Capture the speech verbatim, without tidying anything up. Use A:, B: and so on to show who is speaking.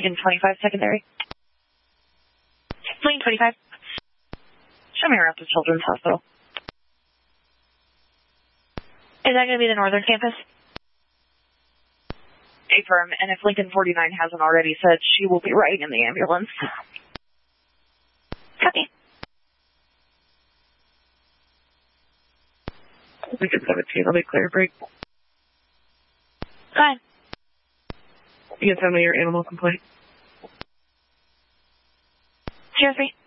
A: Lincoln twenty-five secondary. Lincoln twenty-five. Show me around to Children's Hospital. Is that going to be the northern campus? Affirm, and if Lincoln forty-nine hasn't already said, she will be riding in the ambulance. Copy. Lincoln seventeen, I'll be clear break. Fine. You can send me your animal complaint. Zero three.